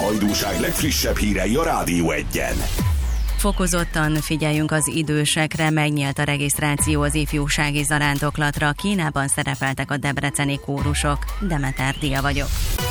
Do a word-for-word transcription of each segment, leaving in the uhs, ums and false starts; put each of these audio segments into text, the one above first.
Hajdúság legfrissebb hírei a Rádió Egyen. Fokozottan figyeljünk az idősekre, megnyílt a regisztráció az ifjúsági zarándoklatra. Kínában szerepeltek a debreceni kórusok. Demeter Dia vagyok.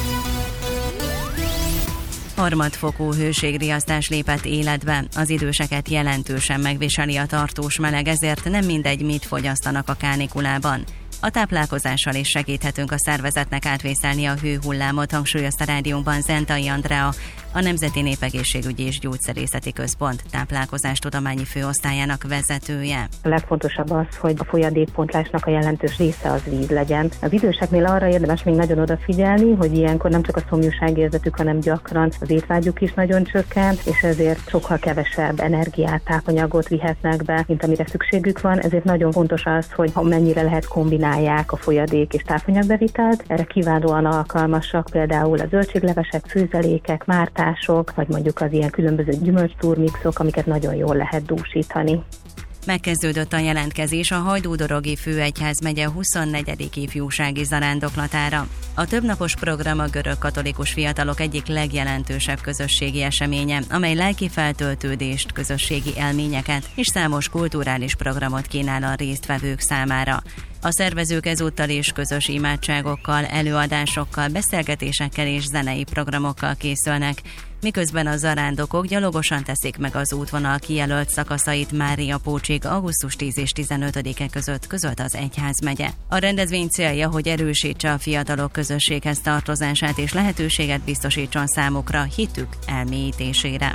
Harmadfokú hőségriasztás lépett életbe. Az időseket jelentősen megviseli a tartós meleg, ezért nem mindegy, mit fogyasztanak a kánikulában. A táplálkozással is segíthetünk a szervezetnek átvészelni a hőhullámot, hangsúlyozta rádiónkban Zentai Andrea, a Nemzeti Népegészségügyi és Gyógyszerészeti Központ táplálkozástudományi főosztályának vezetője. A legfontosabb az, hogy a folyadékpontlásnak a jelentős része az víz legyen. Az időseknél arra érdemes még nagyon odafigyelni, hogy ilyenkor nem csak a szomjúságérzetük, hanem gyakran az étvágyuk is nagyon csökkent, és ezért sokkal kevesebb energiát, tápanyagot vihetnek be, mint amire szükségük van. Ezért nagyon fontos az, hogy ha mennyire lehet kombinálják a folyadék és tápanyagbevitelt. Erre kiválóan alkalmasak például a zöldséglevesek, főzelékek, mártások, vagy mondjuk az ilyen különböző gyümölcsturmixok, amiket nagyon jól lehet dúsítani. Megkezdődött a jelentkezés a Hajdú-Dorogi Főegyházmegye huszonnegyedik ifjúsági zarándoklatára. A többnapos program a görög katolikus fiatalok egyik legjelentősebb közösségi eseménye, amely lelki feltöltődést, közösségi élményeket és számos kulturális programot kínál a résztvevők számára. A szervezők ezúttal is közös imádságokkal, előadásokkal, beszélgetésekkel és zenei programokkal készülnek, miközben a zarándokok gyalogosan teszik meg az útvonal kijelölt szakaszait Mária Pócsig augusztus tíz és tizenötödike között, közölt az egyházmegye. A rendezvény célja, hogy erősítse a fiatalok közösséghez tartozását és lehetőséget biztosítson számukra hitük elmélyítésére.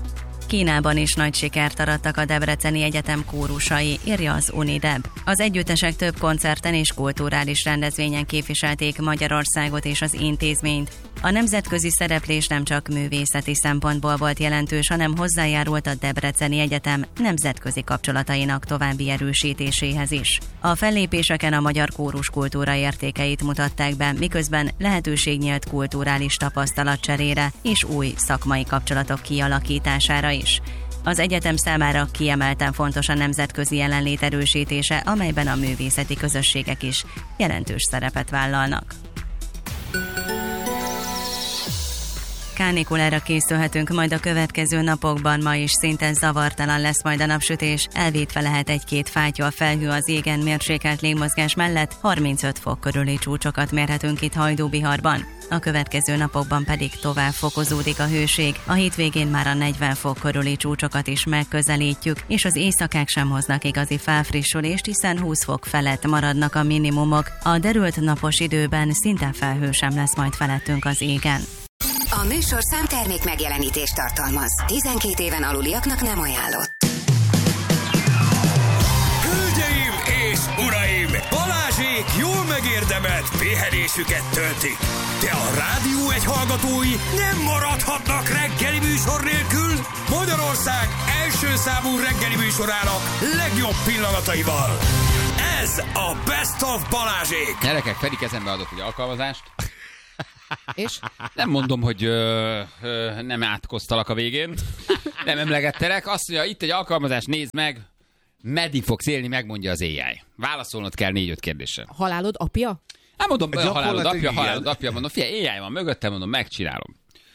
Kínában is nagy sikert arattak a Debreceni Egyetem kórusai, írja az Unideb. Az együttesek több koncerten és kulturális rendezvényen képviselték Magyarországot és az intézményt. A nemzetközi szereplés nem csak művészeti szempontból volt jelentős, hanem hozzájárult a Debreceni Egyetem nemzetközi kapcsolatainak további erősítéséhez is. A fellépéseken a magyar kórus kultúra értékeit mutatták be, miközben lehetőség nyílt kulturális tapasztalatcserére és új szakmai kapcsolatok kialakítására is. Az egyetem számára kiemelten fontos a nemzetközi jelenlét erősítése, amelyben a művészeti közösségek is jelentős szerepet vállalnak. Kánikulára készülhetünk majd a következő napokban, ma is szinte zavartalan lesz majd a napsütés, elvétve lehet egy-két fátyol felhő az égen, mérsékelt légmozgás mellett harmincöt fok körüli csúcsokat mérhetünk itt Hajdú-Biharban. A következő napokban pedig tovább fokozódik a hőség, a hétvégén már a negyven fok körüli csúcsokat is megközelítjük, és az éjszakák sem hoznak igazi felfrissülést, hiszen húsz fok felett maradnak a minimumok. A derült napos időben szinte felhő sem lesz majd felettünk az égen. A műsorszám termék megjelenítést tartalmaz. tizenkét éven aluliaknak nem ajánlott. Hölgyeim és uraim! Balázsék jól megérdemelt pihenésüket töltik. De a Rádió Egy hallgatói nem maradhatnak reggeli műsor nélkül. Magyarország első számú reggeli műsorának legjobb pillanataival. Ez a Best of Balázsék. Gyerekek, Feri kezembe adott egy alkalmazást. És? Nem mondom, hogy ö, ö, nem átkoztalak a végén. Nem emlegettelek. Azt mondja, itt egy alkalmazás, nézd meg. Meddig fogsz élni, megmondja az á i. Válaszolnod kell négy-öt kérdésre. Halálod apja? Nem mondom, a halálod apja, halálod apja. Mondom, figyelj, á i van mögöttem, mondom, megcsinálom.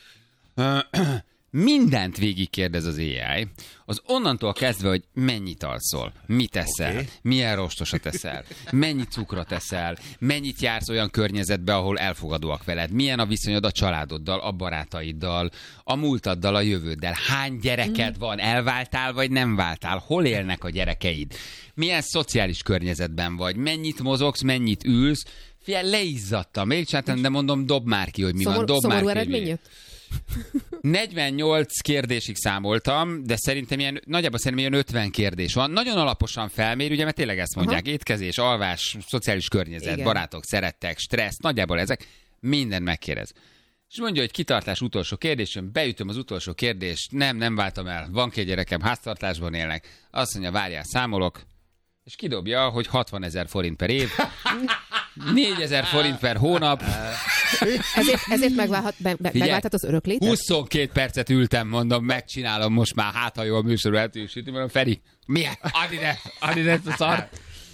Mindent végig kérdez az á i, az onnantól kezdve, hogy mennyit alszol, mit eszel, okay. Milyen rostosat eszel, mennyi cukrot eszel, mennyit jársz olyan környezetbe, ahol elfogadóak veled, milyen a viszonyod a családoddal, a barátaiddal, a múltaddal, a jövőddel, hány gyereked mm. van, elváltál vagy nem váltál, hol élnek a gyerekeid, milyen szociális környezetben vagy, mennyit mozogsz, mennyit ülsz, figyelj, leizzadtam, még csináltam, de mondom, dob már ki, hogy mi Szomor, van, dob már ki. Szomorú eredmény jött? negyvennyolc kérdésig számoltam, de szerintem ilyen, nagyjából szerintem ilyen ötven kérdés van. Nagyon alaposan felmér, ugye, mert tényleg ezt mondják, aha. Étkezés, alvás, szociális környezet, igen. Barátok, szerettek, stressz, nagyjából ezek, minden megkérdez. És mondja, hogy kitartás utolsó kérdés, beütöm az utolsó kérdést, nem, nem váltam el, van két gyerekem, háztartásban élnek, azt mondja, várjál, számolok, és kidobja, hogy hatvanezer forint per év, négyezer forint per hónap. Ezért, ezért megválhat, be, be, megválthat az öröklétet? huszonkét percet ültem, mondom, megcsinálom most már, hát ha jól műsorul eltűsíti, mondom, Feri, milyen? Add ide, add ide ezt a szart.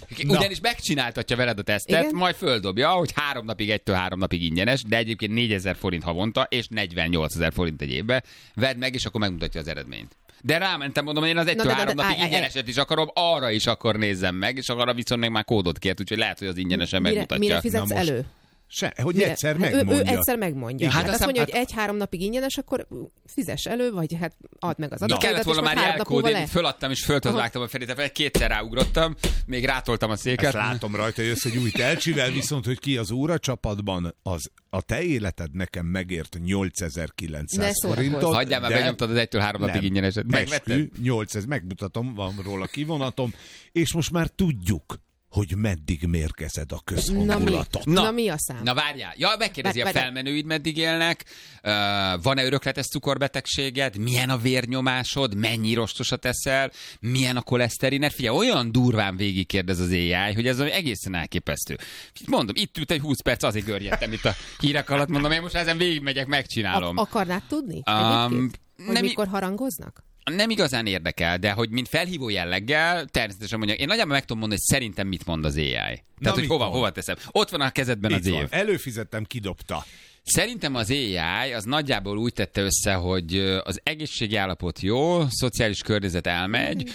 Ugyanis megcsináltatja veled a tesztet, Igen? majd földobja, hogy három napig, egytől három napig ingyenes, de egyébként négyezer forint havonta, és negyvennyolcezer forint egy évbe. Vedd meg, és akkor megmutatja az eredményt. De rámentem, mondom, hogy én az egytől három napig áj, ingyeneset áj, is akarom, arra is akkor nézzem meg, és arra viszont még már kódot kért, úgyhogy lehet, hogy az ingyenesen mire, megmutatja. Mire fizetsz elő? Se, hogy Mire? egyszer Hát megmondja. Ő, ő egyszer megmondja. Hát Hát azt aztán, mondja, hát... hogy egy-három napig ingyenes, akkor fizess elő, vagy hát add meg az adataidat, kellett volna és már három nap múlva jelkódolni, le. föladtam és föltöz vágtam a felét, kétszer ráugrottam, még rátoltam a széket. Ezt látom rajta, hogy össze egy új telcsivel, viszont, hogy ki az óra csapatban, az a te életed nekem megért nyolcezer-kilencszáz forintot. Hagyjál már, benyomtad az egytől három napig ingyeneset. Megvetted? nyolcezer, megmutatom, van róla kivonatom, és most már tudjuk, hogy meddig mérgezed a közhangulatot. Na, na mi a szám? Na várjál. Ja, megkérdezi, Vár, a felmenőid meddig élnek, uh, van-e örökletes cukorbetegséged, milyen a vérnyomásod, mennyi rostosat eszel, milyen a koleszterined. Figyelj, olyan durván végigkérdez az á i, hogy ez egészen elképesztő. Mondom, itt ült egy húsz perc, azért görnyedtem itt a hírek alatt, mondom, én most ezen végigmegyek, megcsinálom. A- akarnád tudni? Um, hogy nem mikor harangoznak? Nem igazán érdekel, de hogy mint felhívó jelleggel, természetesen mondják, én nagyjából meg tudom mondani, hogy szerintem mit mond az á i. Tehát, Na, hogy hova, mond? hova teszem. Ott van a kezedben Itt az év. van. Előfizettem, kidobta. Szerintem az á i az nagyjából úgy tette össze, hogy az egészségi állapot jó, szociális környezet elmegy,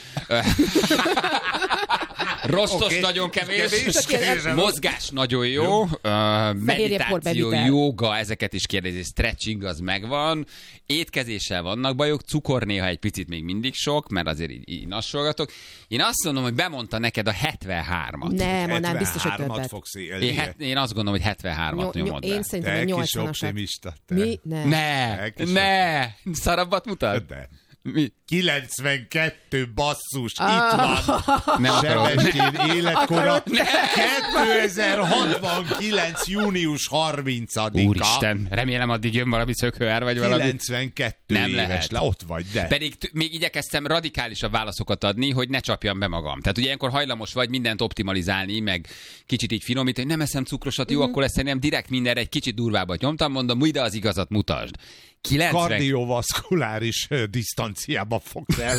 rostos okay. nagyon kevés, kevés, mozgás nagyon jó, jó. Uh, meditáció, jóga, ezeket is kérdezi, stretching az megvan, étkezéssel vannak bajok, cukor néha egy picit még mindig sok, mert azért így, így nassolgatok. Én azt mondom, hogy bemondta neked a hetvenhármat. Nem, annál biztos, hogy többet. Fogsz én, het, én azt gondolom, hogy hetvenhármat Nyom, nyomod Én be. szerintem a nyolcvanas. Mi? Ne. Ne. Ne. Szarabbat mutat? De. Mi? kilencvenkettő basszus, ah. itt van. Nem Sebestyén életkora. kétezer-hatvankilenc. június harmincadika. Úristen, remélem addig jön valami szökőár, vagy valami. kilencvenkettő nem éves lehet. Le, ott vagy, de. Pedig t- még igyekeztem radikálisabb válaszokat adni, hogy ne csapjam be magam. Tehát ugye ilyenkor hajlamos vagy mindent optimalizálni, meg kicsit így finomítani, hogy nem eszem cukrosat, jó, mm-hmm. akkor ezt nem direkt mindenre egy kicsit durvábbat nyomtam, mondom, ide az igazat mutasd. kilencven... Kardiovaszkuláris disztanciába fogsz el.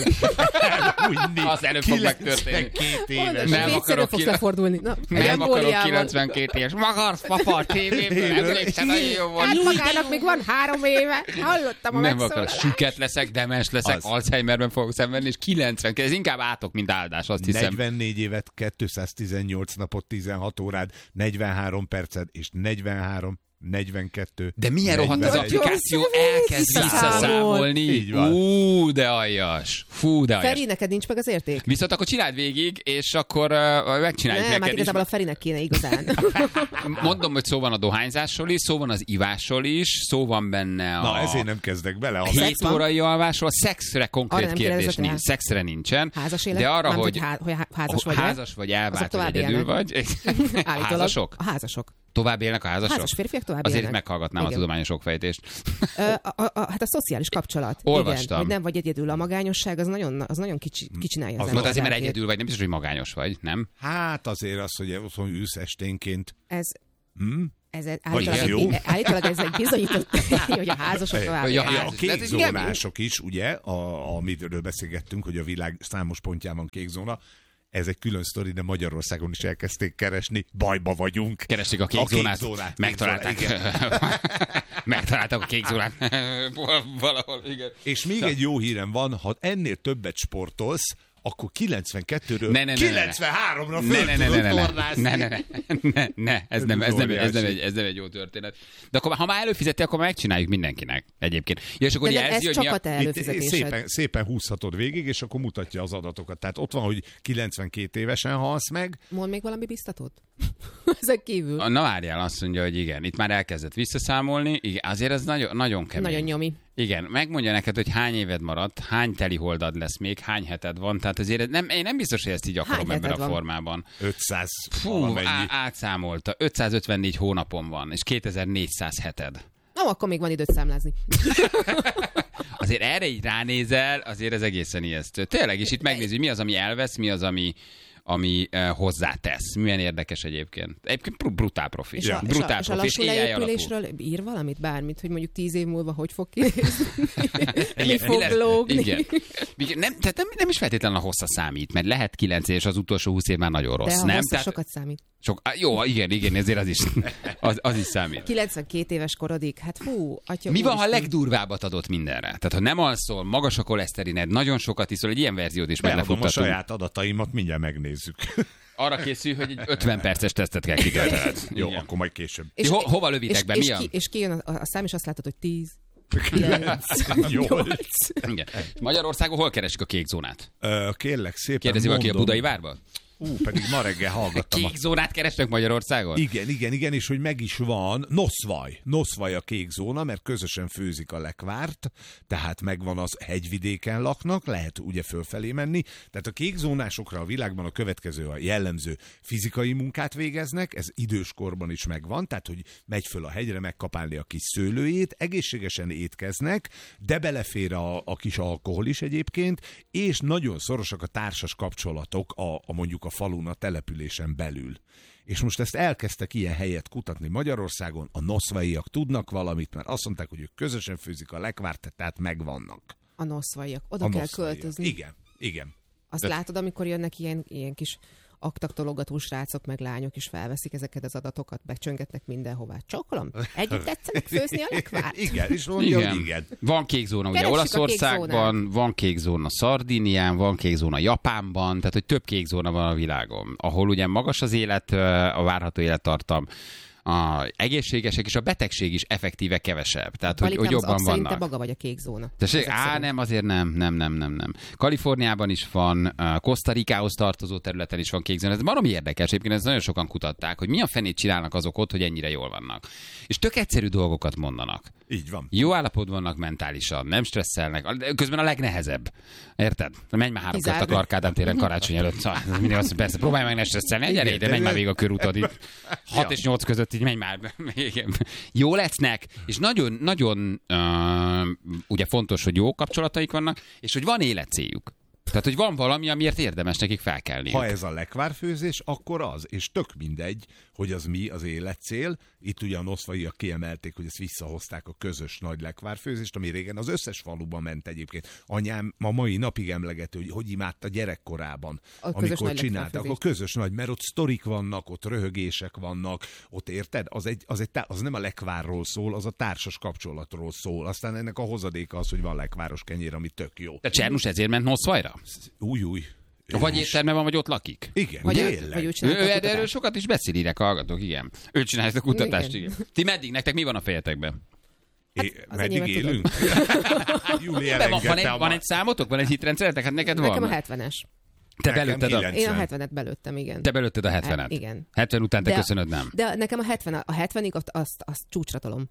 Az előbb fog megtörténni. Éves. Nem akarok, fogsz lefordulni. Na, nem akarok kilencvenkét éves. Magarsz, papa, a tévéből. Emlékszem, nagyon jó volt. Hát magának még van három éve. Hallottam a Nem akarok. Süket leszek, demens leszek, az. Alzheimerben fogok szenvedni, és kilencven. Ez inkább átok, mint áldás, azt hiszem. negyvennégy évet, kétszáztizennyolc napot, tizenhat órád, negyvenhárom perced, és negyvenhárom negyvenkettő. De milyen rohadt az applikáció, elkezd visszaszámolni. Ú, de aljas. Fú, de aljas. Feri, neked nincs meg az érték? Viszont akkor csináld végig, és akkor uh, megcsináljuk nem, neked hát igazából a Ferinek kéne igazán. Mondom, hogy szó van a dohányzásról is, szó van az ivásról is, szó van benne a... Na, ezért nem kezdek bele. A hét órai alvásról, a szexre konkrét kérdés nincs. Szexre nincsen. Házas élet? De arra, nem, hogy, há, hogy házas vagy. Házas vagy, elvált, vagy egyedül vagy. Házasok? A házasok. Tovább élnek a házasok? Házas férfiak tovább Azért élnek. meghallgatnám igen. a tudományos okfejtést. Ö, a, a, a, hát a szociális kapcsolat. Olvastam. Igen, hogy nem vagy egyedül. A magányosság az nagyon, az nagyon kicsi, kicsinálja az, az ember. Azért, mert egyedül vagy, nem biztos, hogy magányos vagy, nem? Hát azért az, hogy otthon ülsz esténként. Ez... Hmm? Ez állítólag, egy, állítólag ez egy bizonyított, hogy a házasok tovább. Ja, a kékzónások is, ugye, a, amiről beszélgettünk, hogy a világ számos pontján van kékzóna, ez egy külön sztori, de Magyarországon is elkezdték keresni, bajba vagyunk. Keresték a kékzónát, kék megtalálták. Megtaláltak a kékzónát valahol, igen. És még egy jó hírem van, ha ennél többet sportolsz, akkor kilencvenkettőről ne, ne, ne, kilencvenháromra ne, föl ne, ne, tudod ne, ne, tornászni. Ne, ne, ne, ne, ne, ez nem, ez nem, ez nem, egy, ez nem egy jó történet. De akkor, ha már előfizeti, akkor megcsináljuk mindenkinek egyébként. Ja, és akkor de jelzi, ez hogy csak a te előfizetésed. Szépen, szépen húzhatod végig, és akkor mutatja az adatokat. Tehát ott van, hogy kilencvenkét évesen halsz meg. Mond még valami biztatót? Ezek kívül. Na várjál, azt mondja, hogy igen. Itt már elkezdett visszaszámolni. Igen, azért ez nagyon, nagyon kemény. Nagyon nyomi. Igen, megmondja neked, hogy hány éved maradt, hány teli holdad lesz még, hány heted van, tehát azért nem, én nem biztos, hogy ezt így akarom hány ebben a van? formában. ötszáz Fú, á, átszámolta, ötszázötvennégy hónapon van, és kétezer-négyszáz heted. Na, akkor még van időt számlázni. Azért erre így ránézel, azért ez egészen ijesztő. Tényleg, és itt megnézi, mi az, ami elvesz, mi az, ami ami uh, hozzátesz. Milyen érdekes egyébként. Egyébként brutál profi. És a, brutál és a, profi. És a lassú leépülésről ír valamit, bármit, hogy mondjuk tíz év múlva hogy fog kinézni? Mi fog lógni? Igen. Nem, tehát nem, nem is feltétlenül a hossza számít, mert lehet kilenc és az utolsó húsz év már nagyon rossz. De a nem? hossza Tehát, sokat számít. Sok, jó, igen, igen, ezért az is, az, az is számít. kilencvenkét éves korodig, hát fú, atya. Mi van, ha a legdurvábbat adott mindenre? Tehát ha nem alszol, magas a koleszterined, nagyon sokat iszol, egy ilyen verziót is Beadom belefogtatunk. a saját adataimat, mindjárt megnézzük. Arra készül, hogy egy ötven perces tesztet kell kitöltened. Jó, Igen. akkor majd később. És, ho- hova lövitek és, be? És, Mi a... ki, és kijön a, a szám, és azt látod, hogy tíz. kilenc, nyolc. Igen. Magyarországon hol keresik a kék zónát? Ö, kérlek szépen, Kérdezi valaki a mondom. Budai várban? Ú, pedig ma reggel hallgattam. Kék zónát keresnek Magyarországon? Igen, igen, igen, és hogy meg is van Noszvaj. Noszvaj a kék zóna, mert közösen főzik a lekvárt, tehát megvan az, hegyvidéken laknak, lehet ugye fölfelé menni. Tehát a kék zónásokra a világban a következő a jellemző fizikai munkát végeznek, ez időskorban is megvan, tehát hogy megy föl a hegyre megkapálni a kis szőlőjét, egészségesen étkeznek, de belefér a, a kis alkohol is egyébként, és nagyon szorosak a társas kapcsolatok a, a mondjuk a falun, a településen belül. És most ezt elkezdtek ilyen helyet kutatni Magyarországon, a noszvaiak tudnak valamit, mert azt mondták, hogy ők közösen főzik a lekvárt, tehát megvannak. A noszvaiak. Oda A kell noszvaiak. költözni. Igen, igen. Azt De- látod, amikor jönnek ilyen, ilyen kis aktaktologató srácok, meg lányok, és felveszik ezeket az adatokat, becsöngetnek mindenhová. Csókolom, együtt tetszenek főzni a lekvárt? Igen, és mondja, Igen. hogy igen. Van kék zóna ugye Keressük a kék Olaszországban, van kék zóna Szardinián, van kék zóna Japánban, tehát hogy több kék zóna van a világon, ahol ugye magas az élet, a várható élettartam, a egészségesek és a betegség is effektíve kevesebb. Tehát, hogy, hogy jobban vannak. Szerinte maga vagy a kék zóna. Tessék, Ezek á, szerint. nem, azért nem, nem, nem, nem, nem. Kaliforniában is van, uh, Costa Ricához tartozó területen is van kék zóna. Ez baromi érdekes, egyébként ezt nagyon sokan kutatták, hogy milyen fenét csinálnak azok ott, hogy ennyire jól vannak. És tök egyszerű dolgokat mondanak. Így van. Jó állapotban vannak mentálisan, nem stresszelnek, közben a legnehezebb. Érted? Menj már három kört a Kizárd. Kárkádán téren karácsony előtt. Szóval, mindig azt, persze, próbálj meg ne stresszelni, gyere ide, menj már végig a körútod itt. hat és nyolc között így menj már. Igen. Jó lesznek, és nagyon, nagyon uh, ugye fontos, hogy jó kapcsolataik vannak, és hogy van életcéljuk. Tehát, hogy van valami, amiért érdemes nekik felkelni. Ha ez a lekvárfőzés, akkor az, és tök mindegy, hogy az mi az életcél. Itt ugye a noszvaiak kiemelték, hogy ezt visszahozták a közös nagy lekvárfőzést, ami régen az összes faluban ment egyébként. Anyám ma mai napig emlegető, hogy hogy imádta gyerekkorában, A közös amikor nagy csináltak. A lekvárfőzést. közös nagy, mert ott sztorik vannak, ott röhögések vannak, ott érted? Az, egy, az, egy, tá- az nem a lekvárról szól, az a társas kapcsolatról szól. Aztán ennek a hozadéka az, hogy van lekváros kenyér, ami tök jó. De Csernus ezért ment Noszvajra? Új, új. Vagy étterme van, vagy ott lakik? Igen, Vagy, ő, tényleg. vagy ő Ő, csinálta a ő, erről kutatást. sokat is beszél, írek, hallgatok, igen. Ő csinálja ezt a kutatást, igen. Igen. Ti meddig, nektek mi van a fejetekben? É, az meddig enyémet élünk? Júli De van, van, elengedte egy, a van egy számotok? Van egy hitrendszeretek? Hát neked van. Nekem a hetvenes. Te Nekem belőtted a, kilenc. Én a hetvenet belőttem, igen. te belőtted a hetvenet. Hát, igen. hetven után te De- köszönöd, nem? De nekem a hetven, a hetvenig azt, azt, azt csúcsra tolom.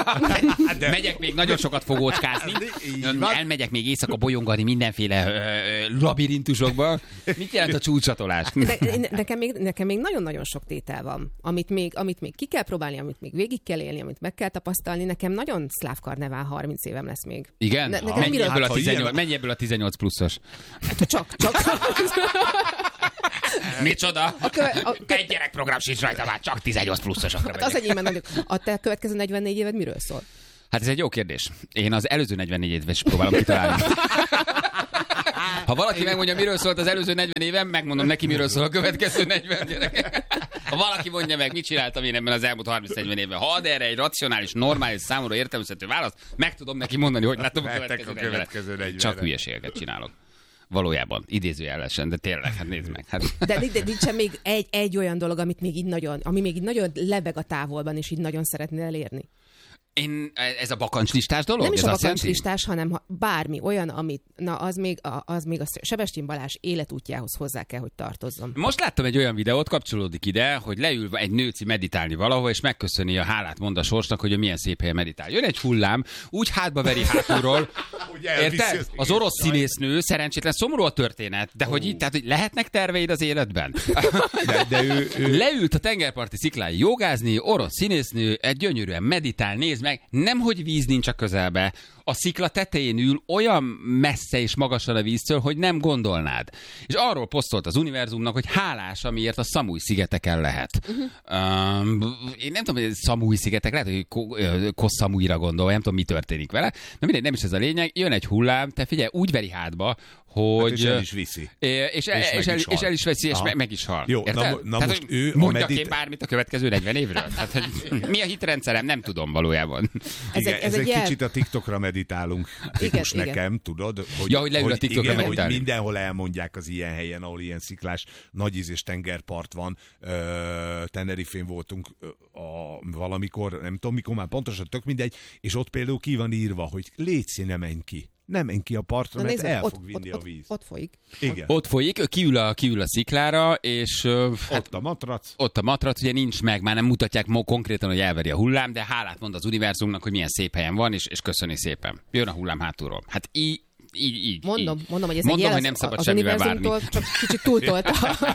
De- Megyek még nagyon sokat fogócskázni, Így van. elmegyek még éjszaka bolyongani mindenféle ö, ö, labirintusokba. Mit jelent a csúcsatolás? De, nekem, még, nekem még nagyon-nagyon sok tétel van, amit még, amit még ki kell próbálni, amit még végig kell élni, amit meg kell tapasztalni. Nekem nagyon szláv karnevál, harminc évem lesz még. Igen? Ne- nekem Mennyi miről- ebből, a Hát, ha tizennyolc, ilyen- mennyi ebből a tizennyolc pluszos? Csak, csak. Micsoda? köve- a kö- Egy gyerekprogram sincs rajta, már csak tizennyolc pluszosokra Hát az megyek. enyémben nagyon. A te következő negyvennégy éved miről szól? Hát ez egy jó kérdés. Én az előző negyvennégy évet is próbálom kitalálni. Ha valaki megmondja, miről szólt az előző negyven évem, megmondom neki, miről szól a következő negyven gyerek. Ha valaki mondja meg, mit csináltam én ebben az elmúlt harminc-negyven évben, ha ad erre egy racionális, normális, számomra értelmezhető választ, meg tudom neki mondani, hogy látom a Vettek következő, a következő negyvenet. negyvenre. Csak hülyeségeket csinálok. Valójában, idézőjelesen, de tényleg, hát nézd meg. Hát. De, de nincsen még egy, egy olyan dolog, amit még így nagyon, ami még így nagyon lebeg a távolban, és így nagyon szeretnél elérni. Én, ez a bakancslistás dolog? Nem is ez a azt jelenti? bakancslistás, hanem ha bármi olyan, amit, na az még a, az még a Sebestyén Balázs életútjához hozzá kell, hogy tartozzon. Most láttam egy olyan videót, kapcsolódik ide, hogy leül egy nőci meditálni valahol, és megköszöni a hálát, mond a sorsnak, hogy ő milyen szép helyen meditál. Jön egy hullám, úgy hátba veri hátulról. Hogy elviszi Érted? az Az orosz színésznő, szerencsétlen, szomorú a történet, de hogy így, tehát, hogy lehetnek terveid az életben? De, de ő, ő... Leült a tengerparti sziklán jogázni, orosz színésznő, egy gyönyörűen meditál, néz nézd meg, nemhogy víz nincs a közelbe, a szikla tetején ül olyan messze és magasan a víztől, hogy nem gondolnád. És arról posztolt az univerzumnak, hogy hálás, amiért a Szamúj-szigeteken lehet. Uh-huh. Um, én nem tudom, hogy Szamúj-szigetek, lehet, hogy Koh-Samuira gondol, nem tudom, mi történik vele. De mindegy, nem is ez a lényeg. Jön egy hullám, te figyelj, úgy veri hátba, hogy... Hát és el is viszi. És, és, el, és, el, is, és el is veszi, és meg, meg is hal. Jó, na, na tehát, most ő... Mondjak medit... én bármit a következő negyven évről? Tehát, hogy mi a hitrendszerem? Nem tudom valójában. Ez igen, egy, ez, ez egy, egy kicsit a TikTokra meditálunk. Most igen, nekem, igen. tudod? Hogy, ja, hogy leül a TikTokra igen, meditálni. Hogy mindenhol elmondják az ilyen helyen, ahol ilyen sziklás, nagyíz és tengerpart van. Uh, Tenerifén voltunk uh, a, valamikor, nem tudom mikor, már pontosan tök mindegy, és ott például ki van írva, hogy légy ne menj ki. Nem menj ki a partra, mert el ott, fog vinni ott, a víz. Ott, ott folyik. Igen. Ott folyik, kiül a, kiül a sziklára, és... Hát, ott a matrac. Ott a matrac, ugye nincs meg, már nem mutatják mo- konkrétan, hogy elveri a hullám, de hálát mond az univerzumnak, hogy milyen szép helyen van, és, és köszöni szépen. Jön a hullám hátulról. Hát így, így, így. Mondom, így. mondom, hogy ez mondom, egy hogy jel nem szabad az semmivel várni. Csak kicsit túltolta.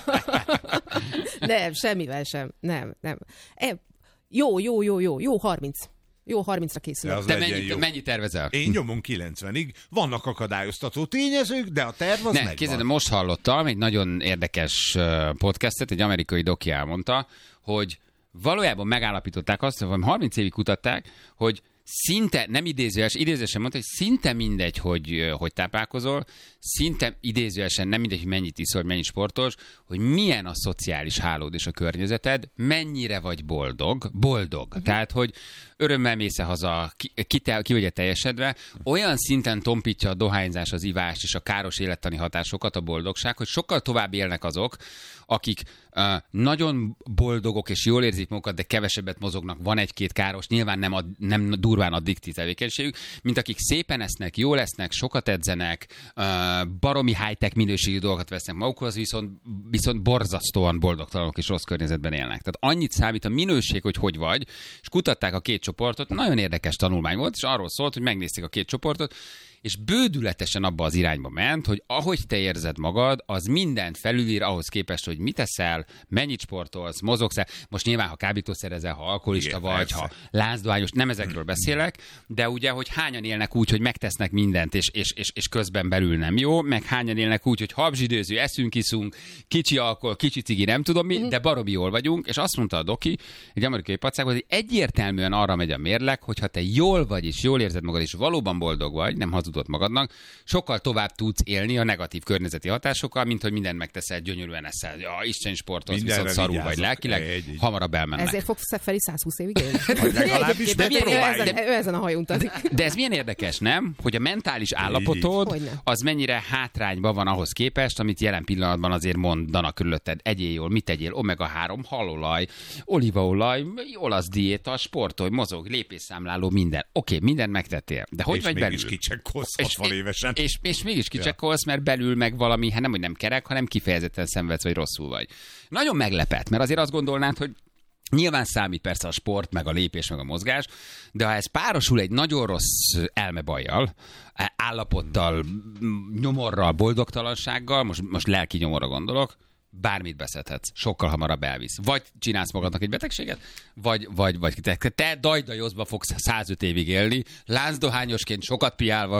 Nem, semmivel sem. Nem, nem. E, jó, jó, jó, jó, jó, harminc. Jó, harmincra készülök. Te mennyit, mennyit tervezel? Én nyomom kilencvenig. Vannak akadályoztató tényezők, de a terv az ne, megvan. Képzeld, most hallottam egy nagyon érdekes podcastet, egy amerikai doki elmondta, hogy valójában megállapították azt, hogy harminc évig kutatták, hogy szinte, nem idézőes, idézőesen mondta, hogy szinte mindegy, hogy, hogy táplálkozol, szinte idézőesen nem mindegy, hogy mennyit iszol, hogy mennyit sportolsz, hogy milyen a szociális hálód és a környezeted, mennyire vagy boldog, boldog. Uh-huh. Tehát, hogy örömmel mész haza, ki, ki, te, ki vagy teljesedve, olyan szinten tompítja a dohányzás, az ivás és a káros élettani hatásokat, a boldogság, hogy sokkal tovább élnek azok, akik uh, nagyon boldogok és jól érzik magukat, de kevesebbet mozognak, van egy-két káros, nyilván nem, ad, nem durván addiktív tevékenységük, mint akik szépen esznek, jól esznek, sokat edzenek, uh, baromi high-tech minőségű dolgokat vesznek magukhoz, viszont, viszont borzasztóan boldogtalanok és rossz környezetben élnek. Tehát annyit számít a minőség, hogy hogy vagy, és kutatták a két csoportot, nagyon érdekes tanulmány volt, és arról szólt, hogy megnézték a két csoportot, és bődületesen abba az irányba ment, hogy ahogy te érzed magad, az mindent felülír ahhoz képest, hogy mit eszel, mennyit sportolsz, mozogsz. Most nyilván, ha kábítószerezel, ha alkoholista igen, vagy, persze. Ha lázdohányos, nem ezekről beszélek, de ugye, hogy hányan élnek úgy, hogy megtesznek mindent, és, és, és, és közben belül nem jó, meg hányan élnek úgy, hogy habzsidőző, eszünk, iszunk, kicsi alkohol, kicsi cigi, nem tudom mi, de baromi jól vagyunk, és azt mondta a doki, egy amerikai pacák, hogy egyértelműen arra megy a mérleg, hogyha te jól vagy, és jól érzed magad, és valóban boldog vagy, nem hazudod magadnak, sokkal tovább tudsz élni a negatív környezeti hatásokkal, mint hogy mindent megteszel, gyönyörűen eszel. Ja, Isten sportolsz, viszont szarul vagy lelkileg, egy, egy. hamarabb elmennek. Ezért fogsz Szeferi száz húsz évig élni? Legalábbis de ő, ezen, ő ezen a hajón utazik. De ez milyen érdekes, nem? Hogy a mentális állapotod az mennyire hátrányban van ahhoz képest, amit jelen pillanatban azért mondanak körülötted. Egyél jól, mit tegyél? omega három, halolaj, olívaolaj, olasz diéta, sportolj, mozog, lépésszámláló, minden. Oké, okay, mindent megtettél. De hogy és vagy belül? hatvan évesen. És, és, és mégis kicsekkolsz, mert belül meg valami, hát nem, hogy nem kerek, hanem kifejezetten szenvedsz, vagy rosszul vagy. Nagyon meglepett, mert azért azt gondolnád, hogy nyilván számít persze a sport, meg a lépés, meg a mozgás, de ha ez párosul egy nagyon rossz elmebajjal, állapottal, nyomorral, boldogtalansággal, most, most lelki nyomorra gondolok, bármit beszedhetsz, sokkal hamarabb elvisz. Vagy csinálsz magadnak egy betegséget, vagy, vagy, vagy te, te dajdajozva fogsz százöt évig élni, láncdohányosként sokat piálva,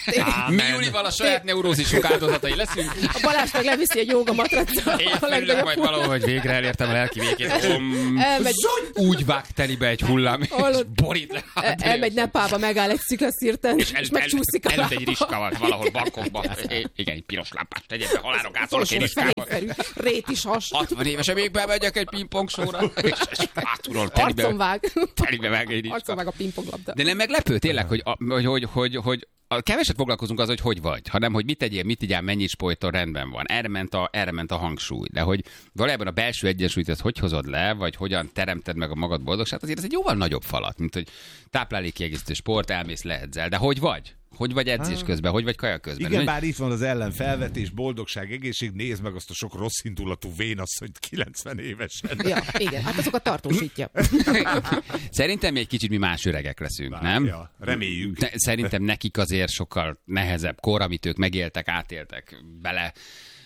mi Julival a saját neurózisunk áldozatai leszünk. A Balázs meg leviszi egy jógamatraccal. Én fülök majd valahogy végre elértem a lelki végét. Úgy vág telibe egy hullám, és borít le. El, elmegy Nepálba, megáll egy sziklaszírten, és, és megcsúszik a előtt egy riska valahol Bangkokban. Igen, egy piros lámpás, tegyed be, halálok átszolok egy riskába. Rét is has. hatvan évesen még bemegyek egy pingpongsóra, és, és hátulról telibe, arcon vág. telibe vág egy arcon vág a pingponglabda. De nem meglepő tényleg, hogy, hogy, hogy, hogy, hogy a keveset foglalkozunk az, hogy hogy vagy, hanem hogy mit tegyél, mit tegyél, mennyit sportol, rendben van. Erre ment, a, erre ment a hangsúly. De hogy valójában a belső egyensúlyt ezt hogy hozod le, vagy hogyan teremted meg a magad boldogságot, azért ez egy jóval nagyobb falat, mint hogy táplálékkiegészítő sport, elmész, leedzel. De hogy vagy? Hogy vagy edzés közben, hogy vagy kaja közben? Igen, bár itt van az ellenfelvetés, boldogság, egészség, nézd meg azt a sok rossz indulatú vénasszonyt kilencven évesen. Ja, igen, hát azokat tartósítja. Szerintem egy kicsit mi más öregek leszünk, bár, nem? Ja, reméljük. De szerintem nekik azért sokkal nehezebb kor, amit ők megéltek, átéltek bele.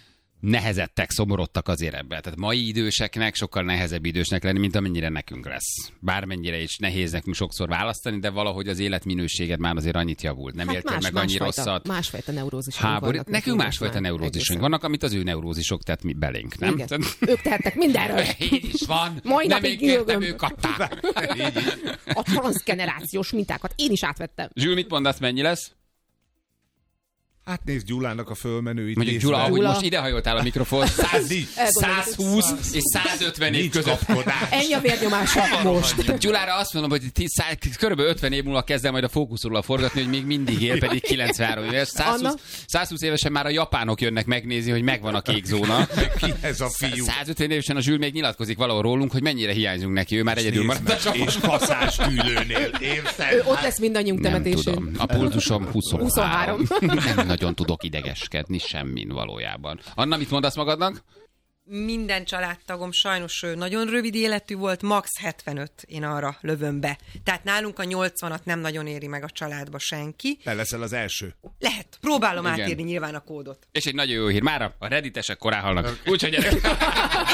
nehezettek, szomorodtak azért ebben. Tehát mai időseknek sokkal nehezebb idősnek lenni, mint amennyire nekünk lesz. Bármennyire is nehéz nekünk sokszor választani, de valahogy az életminőséged már azért annyit javult. Nem Hát éltél más, meg annyi másfajta, rosszat. Másfajta neurózisok vannak. Nekünk másfajta neurózisok vannak, amit az ő neurózisok tett mi belénk, nem? Igen. Ők tehettek mindenről. Én is van. Mai nem napig én kértem, gülgöm. ők adták. A transzgenerációs mintákat én is átvettem. Zsül, mit mondasz, mennyi lesz? Hát nézd Gyulának a fölmenőit. Mondjuk Gyula, ahogy most idehajoltál a mikrofon, száz húsz és százötven év között. Ennyi a vérnyomása most. Gyulára azt mondom, hogy tíz, körülbelül ötven év múlva kezdem majd a fókuszról forgatni, hogy még mindig él, pedig kilencvenhárom éves. száz húsz évesen már a japánok jönnek megnézni, hogy megvan a kék zóna. Ki ez a fiú? százötven évesen a Zsül még nyilatkozik valahol rólunk, hogy mennyire hiányzunk neki, ő már egyedül maradt. És kaszás ülőnél, érted? Ő ott lesz mindannyiunk temetésén. A pultusom huszonhárom. huszonhárom. Nagyon tudok idegeskedni semmin valójában. Anna, mit mondasz magadnak? Minden családtagom sajnos nagyon rövid életű volt, max. hetvenöt én arra lövöm be. Tehát nálunk a nyolcvanat nem nagyon éri meg a családba senki. Te leszel az első. Lehet, próbálom Igen. átírni nyilván a kódot. És egy nagyon jó hír, mára a redditesek korán halnak. Úgyhogy